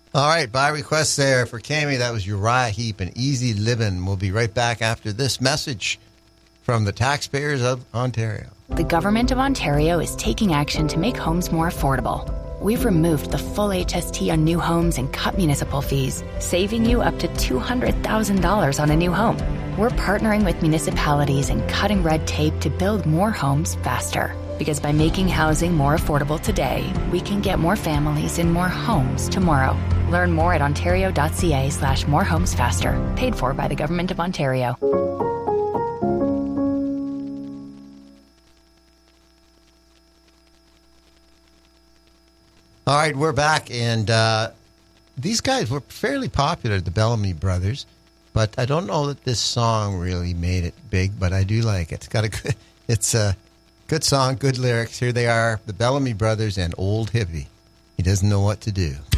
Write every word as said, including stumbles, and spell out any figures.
All right, by request there for Cami, that was Uriah Heep and Easy Livin'. We'll be right back after this message from the taxpayers of Ontario. The Government of Ontario is taking action to make homes more affordable. We've removed the full H S T on new homes and cut municipal fees, saving you up to two hundred thousand dollars on a new home. We're partnering with municipalities and cutting red tape to build more homes faster. Because by making housing more affordable today, we can get more families in more homes tomorrow. Learn more at ontario.ca slash more homes faster. Paid for by the Government of Ontario. All right, we're back, and uh, these guys were fairly popular, the Bellamy Brothers, but I don't know that this song really made it big, but I do like it. It's got a good, it's a good song, good lyrics. Here they are, the Bellamy Brothers and Old Hippie. He doesn't know what to do.